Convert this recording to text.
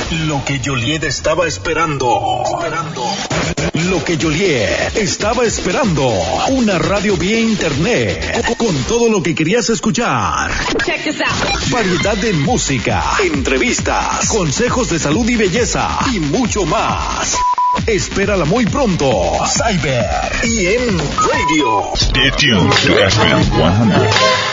Lo que Joliet estaba esperando. Lo que Joliet estaba esperando. Una radio vía internet. Con todo lo que querías escuchar. Check this out. Variedad de música, entrevistas, consejos de salud y belleza y mucho más. Espérala muy pronto. Cyber EM Radio. Stay tuned to FM 100.